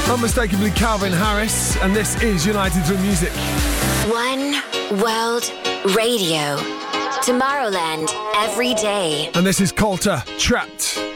Unmistakably Calvin Harris, and this is United Through Music. One World Radio. Tomorrowland every day. And this is Coulter, Trapped.